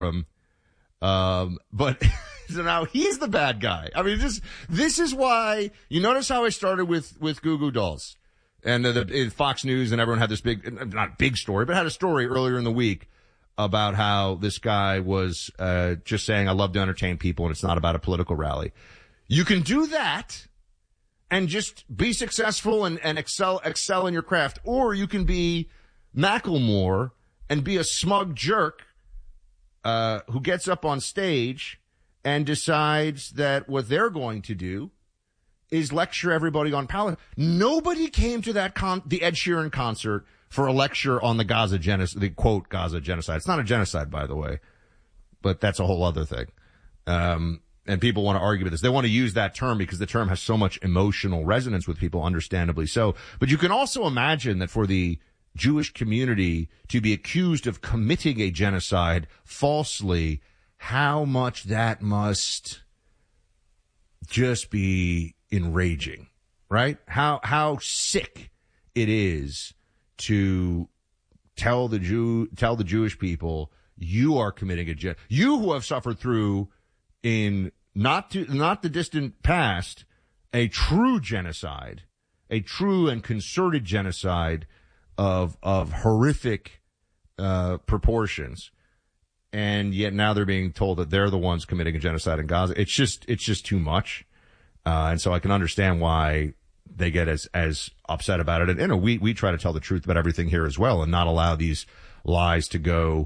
But so now he's the bad guy. I mean, this is why you notice how I started with Goo Goo Dolls and Fox News and everyone had this not big story, but had a story earlier in the week about how this guy was, just saying, I love to entertain people and it's not about a political rally. You can do that and just be successful and excel in your craft, or you can be Macklemore and be a smug jerk who gets up on stage and decides that what they're going to do is lecture everybody on politics. Nobody came to the Ed Sheeran concert for a lecture on the Gaza genocide, the quote Gaza genocide. It's not a genocide, by the way, but that's a whole other thing. And people want to argue with this. They want to use that term because the term has so much emotional resonance with people, understandably so. But you can also imagine that for the Jewish community to be accused of committing a genocide falsely, how much that must just be enraging, right? How sick it is to tell the Jewish people you are committing a genocide. You who have suffered through in not the distant past a true genocide, a true and concerted genocide of horrific proportions, and yet now they're being told that they're the ones committing a genocide in Gaza. It's just too much, and so I can understand why they get as upset about it. And we try to tell the truth about everything here as well, and not allow these lies to go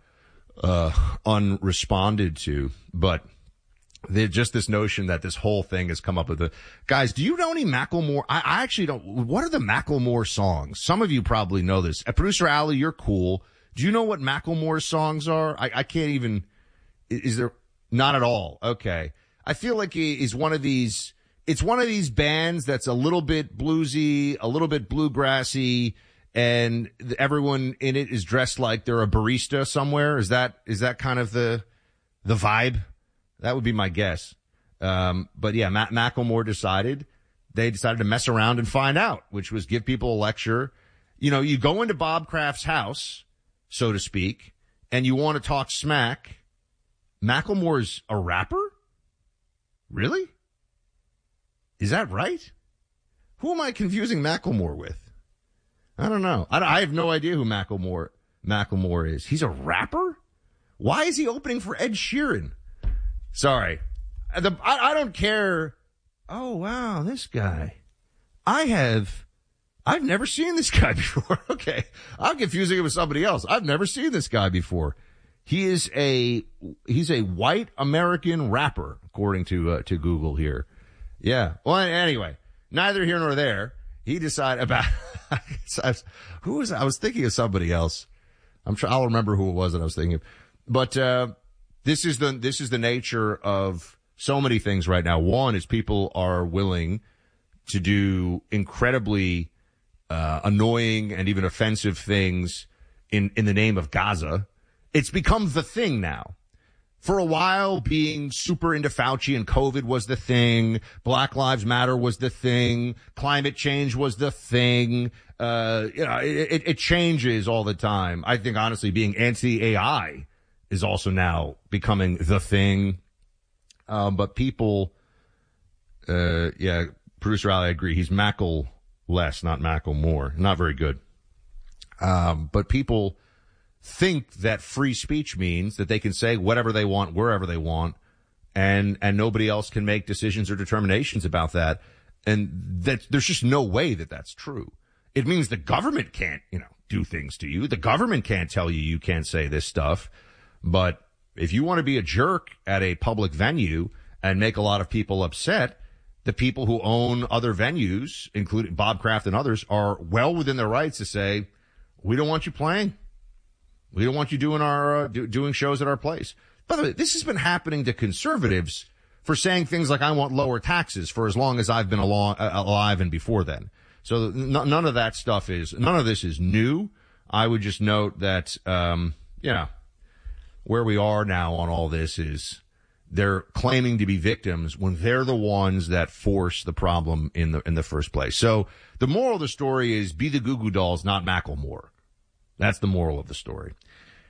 unresponded to. But just this notion that this whole thing has come up with guys, do you know any Macklemore? I actually don't. What are the Macklemore songs? Some of you probably know this. Producer Ali, you're cool. Do you know what Macklemore's songs are? I can't even, is there, not at all. Okay. I feel like it's one of these bands that's a little bit bluesy, a little bit bluegrassy, and everyone in it is dressed like they're a barista somewhere. Is that kind of the vibe? That would be my guess. But yeah, Macklemore decided to mess around and find out, which was give people a lecture. You know, you go into Bob Kraft's house, so to speak, and you want to talk smack. Macklemore's a rapper? Really? Is that right? Who am I confusing Macklemore with? I don't know. I have no idea who Macklemore is. He's a rapper? Why is he opening for Ed Sheeran? Sorry. I don't care. Oh, wow, this guy. I've never seen this guy before. Okay. I'm confusing him with somebody else. I've never seen this guy before. He's a white American rapper, according to Google here. Yeah. Well, anyway, neither here nor there. He decided about, I was thinking of somebody else. I'm sure I'll remember who it was that I was thinking of. But, this is the nature of so many things right now. One is people are willing to do incredibly annoying and even offensive things in the name of Gaza. It's become the thing now. For a while, being super into Fauci and COVID was the thing. Black Lives Matter was the thing. Climate change was the thing. It changes all the time. I think honestly, being anti-AI is also now becoming the thing. But people, Producer Ali, I agree. He's Mackle-less, not Macklemore. Not very good. But people think that free speech means that they can say whatever they want, wherever they want, and nobody else can make decisions or determinations about that. And that there's just no way that that's true. It means the government can't, do things to you. The government can't tell you can't say this stuff. But if you want to be a jerk at a public venue and make a lot of people upset, the people who own other venues, including Bob Kraft and others, are well within their rights to say, we don't want you playing. We don't want you doing doing shows at our place. By the way, this has been happening to conservatives for saying things like, I want lower taxes for as long as I've been alive and before then. So none of that stuff none of this is new. I would just note that, where we are now on all this is they're claiming to be victims when they're the ones that force the problem in the first place. So the moral of the story is be the Goo Goo Dolls, not Macklemore. That's the moral of the story.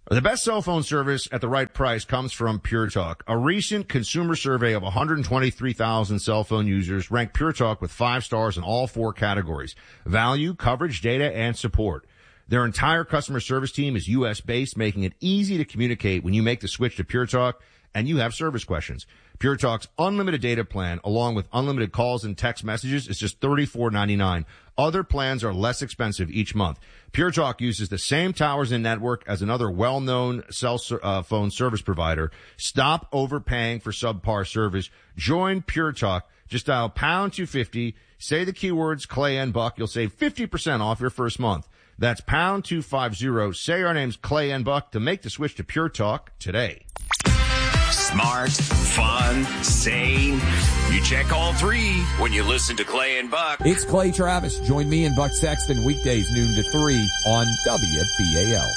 The best cell phone service at the right price comes from Pure Talk. A recent consumer survey of 123,000 cell phone users ranked Pure Talk with 5 stars in all 4 categories: value, coverage, data, and support. Their entire customer service team is U.S. based, making it easy to communicate when you make the switch to Pure Talk and you have service questions. Pure Talk's unlimited data plan, along with unlimited calls and text messages, is just $34.99. Other plans are less expensive each month. Pure Talk uses the same towers and network as another well-known cell phone service provider. Stop overpaying for subpar service. Join Pure Talk. Just dial pound 250. Say the keywords Clay and Buck. You'll save 50% off your first month. That's pound 250. Say our name's Clay and Buck to make the switch to Pure Talk today. Smart, fun, sane. You check all 3 when you listen to Clay and Buck. It's Clay Travis. Join me and Buck Sexton weekdays noon to 3 on WBAL.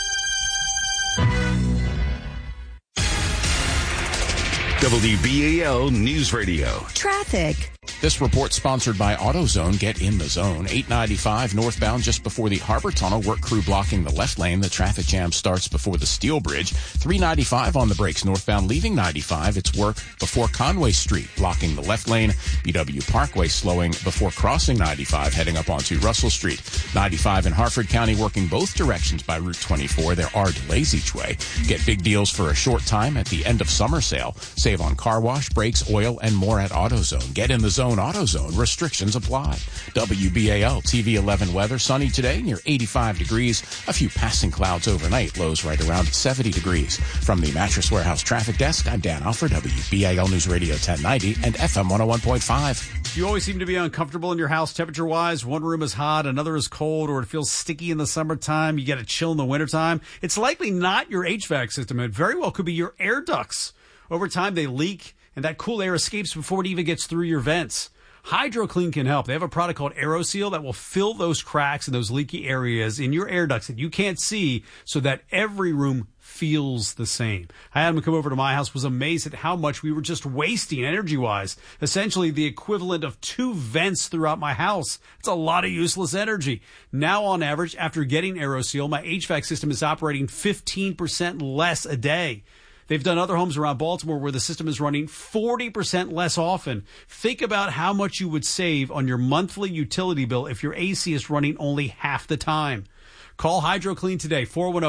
WBAL News Radio. Traffic. This report sponsored by AutoZone. Get in the zone. 895 northbound just before the Harbor Tunnel. Work crew blocking the left lane. The traffic jam starts before the Steel Bridge. 395 on the brakes northbound leaving 95. It's work before Conway Street blocking the left lane. BW Parkway slowing before crossing 95 heading up onto Russell Street. 95 in Harford County working both directions by Route 24. There are delays each way. Get big deals for a short time at the end of summer sale. Save on car wash, brakes, oil, and more at AutoZone. Get in the zone. AutoZone. Restrictions apply. WBAL TV 11 weather. Sunny today near 85 degrees. A few passing clouds overnight. Lows right around 70 degrees. From the Mattress Warehouse Traffic Desk, I'm Dan Alford, WBAL News Radio 1090 and FM 101.5. You always seem to be uncomfortable in your house temperature-wise. One room is hot, another is cold, or it feels sticky in the summertime. You get a chill in the wintertime. It's likely not your HVAC system. It very well could be your air ducts. Over time, they leak, and that cool air escapes before it even gets through your vents. HydroClean can help. They have a product called AeroSeal that will fill those cracks and those leaky areas in your air ducts that you can't see so that every room feels the same. I had him come over to my house, was amazed at how much we were just wasting energy-wise. Essentially the equivalent of 2 vents throughout my house. It's a lot of useless energy. Now on average, after getting AeroSeal, my HVAC system is operating 15% less a day. They've done other homes around Baltimore where the system is running 40% less often. Think about how much you would save on your monthly utility bill if your AC is running only half the time. Call HydroClean today,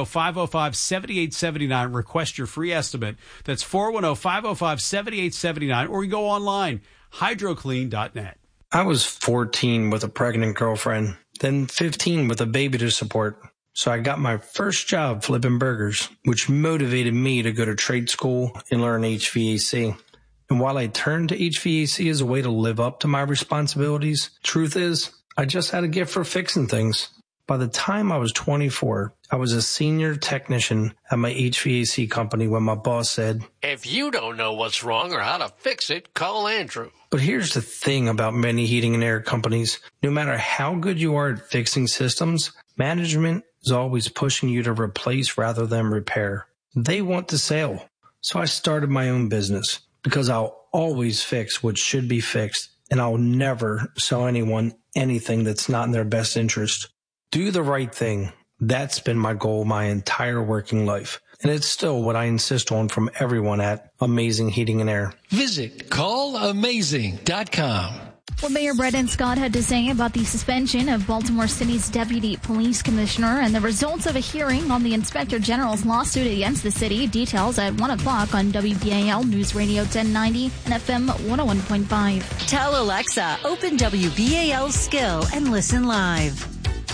410-505-7879. Request your free estimate. That's 410-505-7879, or you go online, hydroclean.net. I was 14 with a pregnant girlfriend, then 15 with a baby to support. So I got my first job flipping burgers, which motivated me to go to trade school and learn HVAC. And while I turned to HVAC as a way to live up to my responsibilities, truth is, I just had a gift for fixing things. By the time I was 24, I was a senior technician at my HVAC company when my boss said, "If you don't know what's wrong or how to fix it, call Andrew." But here's the thing about many heating and air companies. No matter how good you are at fixing systems, management is always pushing you to replace rather than repair. They want the sale. So I started my own business because I'll always fix what should be fixed, and I'll never sell anyone anything that's not in their best interest. Do the right thing. That's been my goal my entire working life. And it's still what I insist on from everyone at Amazing Heating and Air. Visit callamazing.com. What Mayor Brendan Scott had to say about the suspension of Baltimore City's deputy police commissioner and the results of a hearing on the Inspector General's lawsuit against the city. Details at 1 o'clock on WBAL News Radio 1090 and FM 101.5. Tell Alexa, open WBAL Skill and listen live.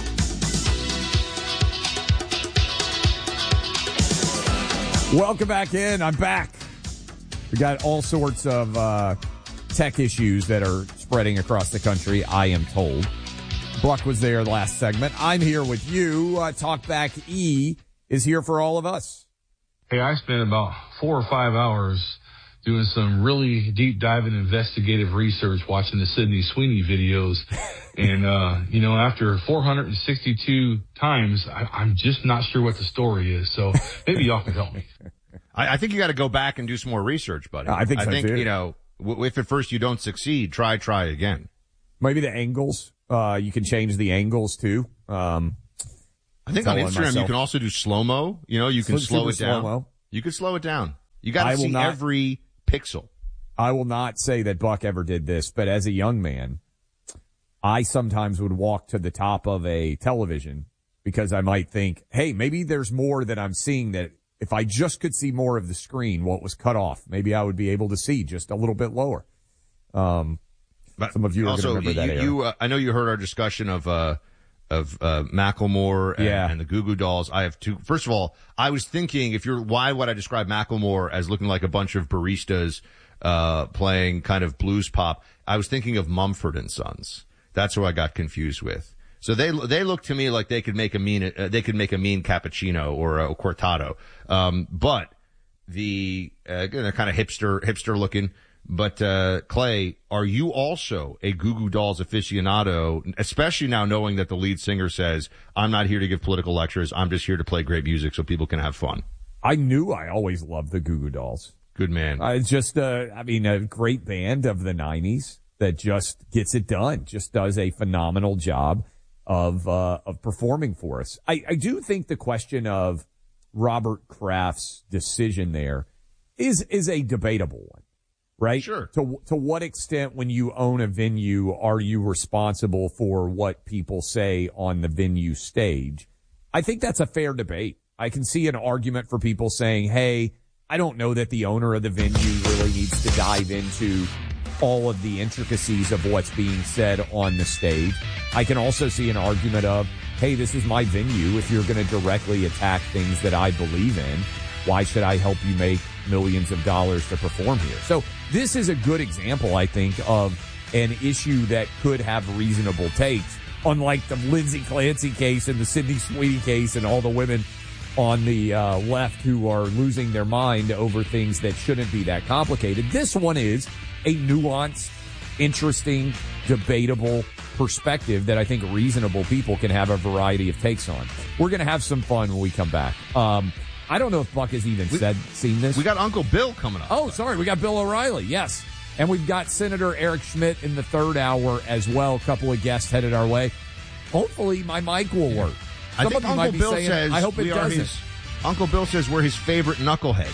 Welcome back in. I'm back. We got all sorts of tech issues that are spreading across the country, I am told. Buck was there last segment. I'm here with you. Talkback E is here for all of us. Hey, I spent about 4 or 5 hours doing some really deep diving investigative research watching the Sydney Sweeney videos. And, after 462 times, I'm just not sure what the story is. So maybe y'all can help me. I think you got to go back and do some more research, buddy. I think so too. If at first you don't succeed, try again. Maybe the angles. You can change the angles too. I think on Instagram you can also do slow-mo. You know, you can slow it down. Slow-mo. You can slow it down. You got to see every pixel. I will not say that Buck ever did this, but as a young man, I sometimes would walk to the top of a television because I might think, hey, maybe there's more that I'm seeing that if I just could see more of the screen, what was cut off, maybe I would be able to see just a little bit lower. But some of you are going to remember that era. I know you heard our discussion of Macklemore and the Goo Goo Dolls. I have two. First of all, I was thinking, why would I describe Macklemore as looking like a bunch of baristas playing kind of blues pop? I was thinking of Mumford & Sons. That's who I got confused with. So they look to me like they could make a mean cappuccino or a cortado. But they're kind of hipster looking. But, Clay, are you also a Goo Goo Dolls aficionado, especially now knowing that the lead singer says, I'm not here to give political lectures. I'm just here to play great music so people can have fun. I knew I always loved the Goo Goo Dolls. Good man. It's just, a great band of the 90s that just gets it done, just does a phenomenal job of performing for us. I do think the question of Robert Kraft's decision there is a debatable one, right? Sure. To what extent, when you own a venue, are you responsible for what people say on the venue stage? I think that's a fair debate. I can see an argument for people saying, hey, I don't know that the owner of the venue really needs to dive into all of the intricacies of what's being said on the stage. I can also see an argument of, hey, this is my venue. If you're going to directly attack things that I believe in, why should I help you make millions of dollars to perform here? So this is a good example, I think, of an issue that could have reasonable takes, unlike the Lindsay Clancy case and the Sydney Sweeney case and all the women on the left who are losing their mind over things that shouldn't be that complicated. This one is a nuanced, interesting, debatable perspective that I think reasonable people can have a variety of takes on. We're going to have some fun when we come back. I don't know if Buck has even seen this. We got Uncle Bill coming up. Oh, sorry. We got Bill O'Reilly. Yes. And we've got Senator Eric Schmidt in the third hour as well. A couple of guests headed our way. Hopefully my mic will work. I think Uncle Bill says, I hope it doesn't. Uncle Bill says we're his favorite knuckleheads.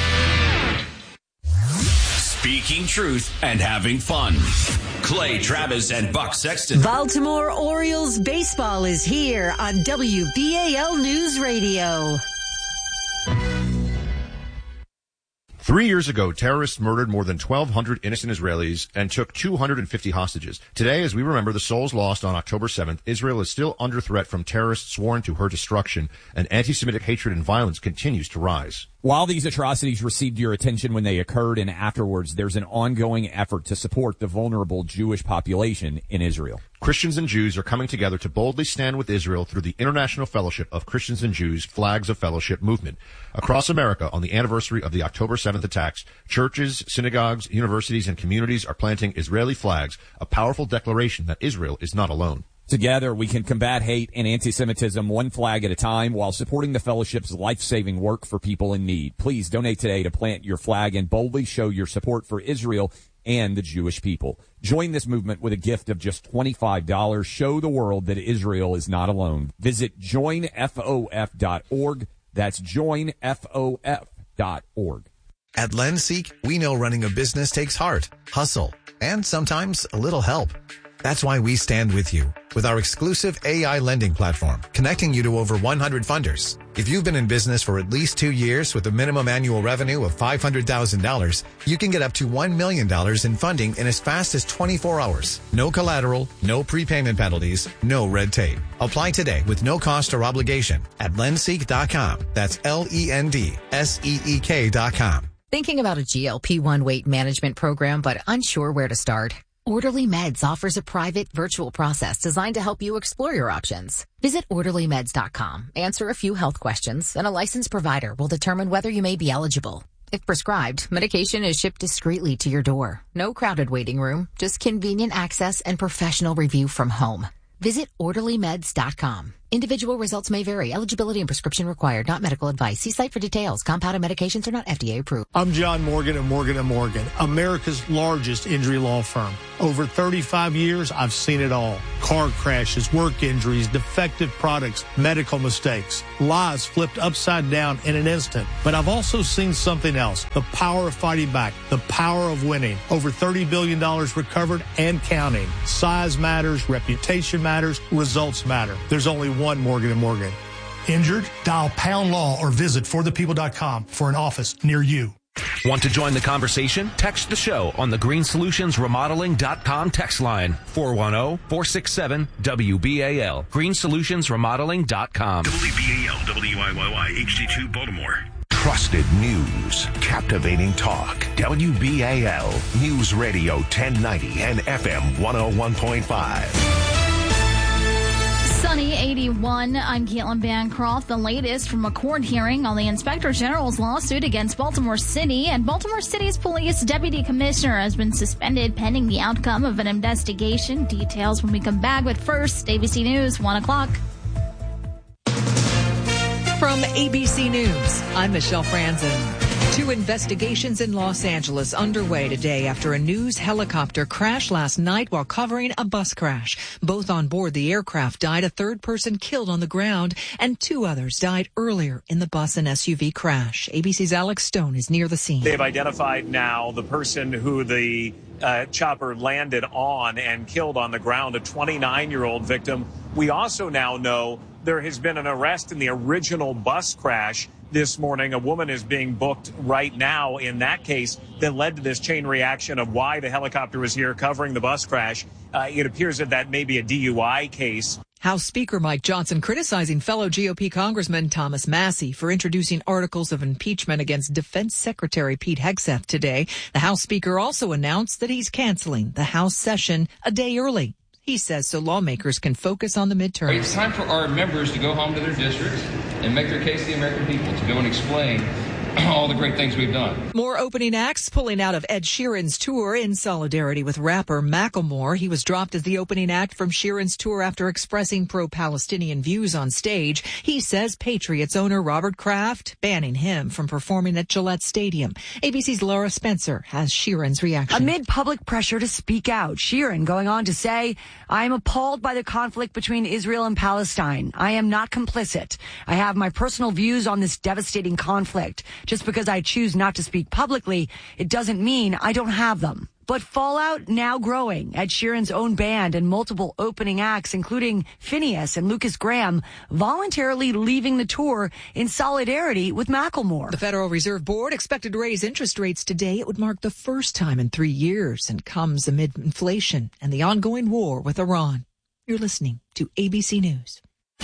Speaking truth and having fun. Clay Travis and Buck Sexton. Baltimore Orioles baseball is here on WBAL News Radio. 3 years ago, terrorists murdered more than 1,200 innocent Israelis and took 250 hostages. Today, as we remember the souls lost on October 7th, Israel is still under threat from terrorists sworn to her destruction, and anti-Semitic hatred and violence continues to rise. While these atrocities received your attention when they occurred and afterwards, there's an ongoing effort to support the vulnerable Jewish population in Israel. Christians and Jews are coming together to boldly stand with Israel through the International Fellowship of Christians and Jews Flags of Fellowship movement. Across America, on the anniversary of the October 7th attacks, churches, synagogues, universities, and communities are planting Israeli flags, a powerful declaration that Israel is not alone. Together, we can combat hate and anti-Semitism one flag at a time while supporting the fellowship's life-saving work for people in need. Please donate today to plant your flag and boldly show your support for Israel and the Jewish people. Join this movement with a gift of just $25. Show the world that Israel is not alone. Visit joinfof.org. That's joinfof.org. At Lenseek, we know running a business takes heart, hustle, and sometimes a little help. That's why we stand with you with our exclusive AI lending platform, connecting you to over 100 funders. If you've been in business for at least 2 years with a minimum annual revenue of $500,000, you can get up to $1 million in funding in as fast as 24 hours. No collateral, no prepayment penalties, no red tape. Apply today with no cost or obligation at Lenseek.com. That's LENDSEEK.com. Thinking about a GLP-1 weight management program but unsure where to start? Orderly Meds offers a private virtual process designed to help you explore your options. Visit orderlymeds.com, answer a few health questions, and a licensed provider will determine whether you may be eligible. If prescribed, medication is shipped discreetly to your door. No crowded waiting room, just convenient access and professional review from home. Visit orderlymeds.com. Individual results may vary. Eligibility and prescription required. Not medical advice. See site for details. Compounded medications are not FDA approved. I'm John Morgan of Morgan & Morgan, America's largest injury law firm. Over 35 years, I've seen it all. Car crashes, work injuries, defective products, medical mistakes, lives flipped upside down in an instant. But I've also seen something else. The power of fighting back. The power of winning. Over $30 billion recovered and counting. Size matters. Reputation matters. Results matter. There's only one Morgan & Morgan. Injured? Dial Pound Law or visit forthepeople.com for an office near you. Want to join the conversation? Text the show on the greensolutionsremodeling.com text line 410-467-WBAL. greensolutionsremodeling.com. WBAL, WIYY, HD2 Baltimore. Trusted news, captivating talk. WBAL News Radio 1090 and FM 101.5. Sunny 81. I'm Caitlin Bancroft. The latest from a court hearing on the Inspector General's lawsuit against Baltimore City, and Baltimore City's police deputy commissioner has been suspended pending the outcome of an investigation. Details when we come back, but first, ABC News, 1 o'clock. From ABC News, I'm Michelle Franzen. 2 investigations in Los Angeles underway today after a news helicopter crashed last night while covering a bus crash. Both on board the aircraft died. A third person killed on the ground, and 2 others died earlier in the bus and SUV crash. ABC's Alex Stone is near the scene. They've identified now the person who the chopper landed on and killed on the ground, a 29-year-old victim. We also now know there has been an arrest in the original bus crash this morning. A woman is being booked right now in that case that led to this chain reaction of why the helicopter was here covering the bus crash. It appears that may be a DUI case. House Speaker Mike Johnson criticizing fellow GOP Congressman Thomas Massie for introducing articles of impeachment against Defense Secretary Pete Hegseth today. The House Speaker also announced that he's canceling the House session a day early. He says so lawmakers can focus on the midterms. It's time for our members to go home to their districts and make their case to the American people, to go and explain all the great things we've done. More opening acts pulling out of Ed Sheeran's tour in solidarity with rapper Macklemore. He was dropped as the opening act from Sheeran's tour after expressing pro-Palestinian views on stage. He says Patriots owner Robert Kraft banning him from performing at Gillette Stadium. ABC's Laura Spencer has Sheeran's reaction. Amid public pressure to speak out, Sheeran going on to say, "I am appalled by the conflict between Israel and Palestine. I am not complicit. I have my personal views on this devastating conflict. Just because I choose not to speak publicly, it doesn't mean I don't have them." But fallout now growing. Ed Sheeran's own band and multiple opening acts, including Phineas and Lucas Graham, voluntarily leaving the tour in solidarity with Macklemore. The Federal Reserve Board expected to raise interest rates today. It would mark the first time in 3 years and comes amid inflation and the ongoing war with Iran. You're listening to ABC News.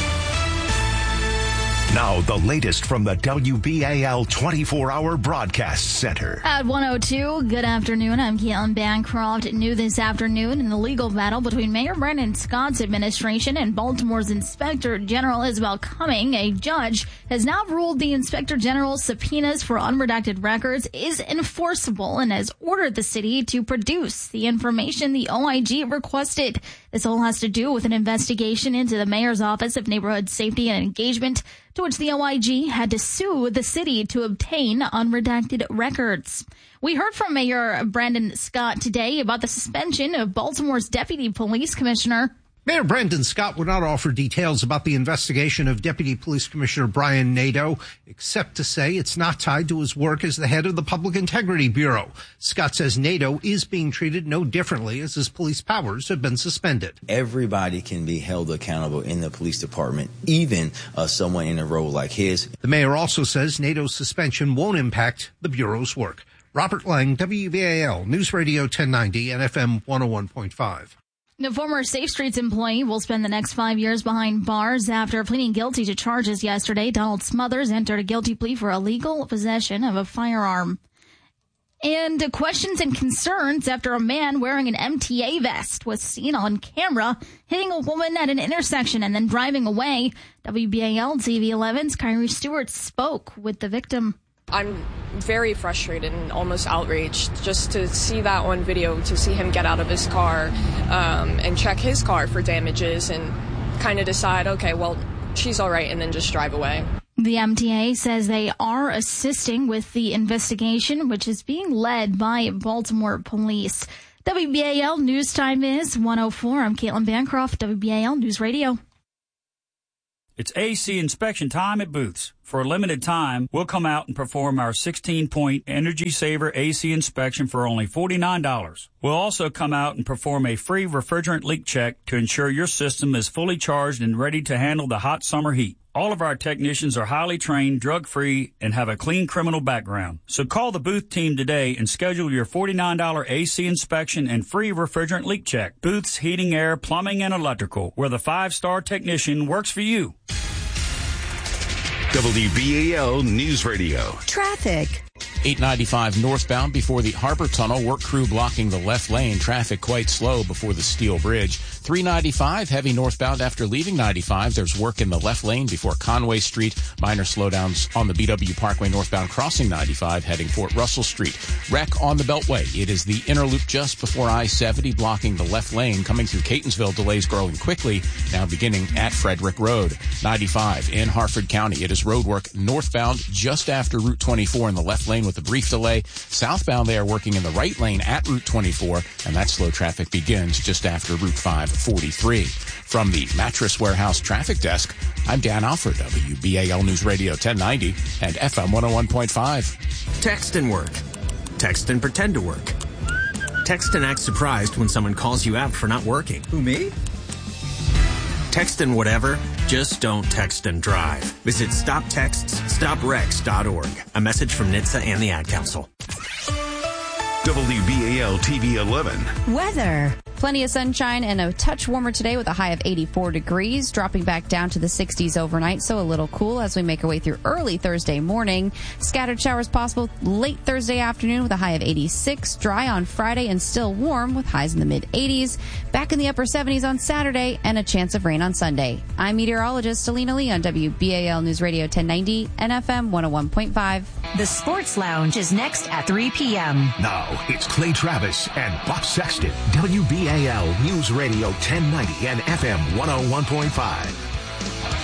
Now, the latest from the WBAL 24-hour broadcast center. At 1:02, good afternoon. I'm Caitlin Bancroft. New this afternoon in the legal battle between Mayor Brandon Scott's administration and Baltimore's Inspector General Isabel Cumming. A judge has now ruled the Inspector General's subpoenas for unredacted records is enforceable and has ordered the city to produce the information the OIG requested. This all has to do with an investigation into the mayor's Office of Neighborhood Safety and Engagement, to which the OIG had to sue the city to obtain unredacted records. We heard from Mayor Brandon Scott today about the suspension of Baltimore's Deputy Police Commissioner. Mayor Brandon Scott would not offer details about the investigation of Deputy Police Commissioner Brian Nadeau, except to say it's not tied to his work as the head of the Public Integrity Bureau. Scott says Nadeau is being treated no differently as his police powers have been suspended. Everybody can be held accountable in the police department, even someone in a role like his. The mayor also says Nadeau's suspension won't impact the Bureau's work. Robert Lang, WBAL News Radio 1090 and FM 101.5. The former Safe Streets employee will spend the next 5 years behind bars after pleading guilty to charges yesterday. Donald Smothers entered a guilty plea for illegal possession of a firearm. And questions and concerns after a man wearing an MTA vest was seen on camera hitting a woman at an intersection and then driving away. WBAL TV 11's Kyrie Stewart spoke with the victim. I'm very frustrated and almost outraged just to see that on video, to see him get out of his car and check his car for damages and kind of decide, okay, well, she's all right, and then just drive away. The MTA says they are assisting with the investigation, which is being led by Baltimore police. WBAL News Time is 1:04. I'm Caitlin Bancroft, WBAL News Radio. It's AC inspection time at Booth's. For a limited time, we'll come out and perform our 16-point Energy Saver AC inspection for only $49. We'll also come out and perform a free refrigerant leak check to ensure your system is fully charged and ready to handle the hot summer heat. All of our technicians are highly trained, drug-free, and have a clean criminal background. So call the Booth team today and schedule your $49 AC inspection and free refrigerant leak check. Booth's Heating, Air, Plumbing, and Electrical, where the 5-star technician works for you. WBAL News Radio. Traffic. 895 northbound before the Harbor Tunnel. Work crew blocking the left lane. Traffic quite slow before the Steel Bridge. 395 heavy northbound after leaving 95. There's work in the left lane before Conway Street. Minor slowdowns on the BW Parkway northbound crossing 95 heading Fort Russell Street. Wreck on the Beltway. It is the inner loop just before I-70 blocking the left lane. Coming through Catonsville, delays growing quickly. Now beginning at Frederick Road. 95 in Harford County. It is roadwork northbound just after Route 24 in the left lane with a brief delay. Southbound, they are working in the right lane at Route 24, and that slow traffic begins just after Route 543. From the Mattress Warehouse Traffic Desk, I'm Dan Alford, WBAL News Radio 1090 and FM 101.5. Text and work. Text and pretend to work. Text and act surprised when someone calls you out for not working. Who, me? Text and whatever, just don't text and drive. Visit StopTextsStopWrecks.org. A message from NHTSA and the Ad Council. WBAL TV 11. Weather. Plenty of sunshine and a touch warmer today with a high of 84 degrees, dropping back down to the 60s overnight, so a little cool as we make our way through early Thursday morning. Scattered showers possible late Thursday afternoon with a high of 86, dry on Friday and still warm with highs in the mid-80s, back in the upper 70s on Saturday, and a chance of rain on Sunday. I'm meteorologist Alina Lee on WBAL News Radio 1090 and FM 101.5. The Sports Lounge is next at 3 p.m. Now, it's Clay Travis and Buck Sexton, WBAL News Radio 1090 and FM 101.5.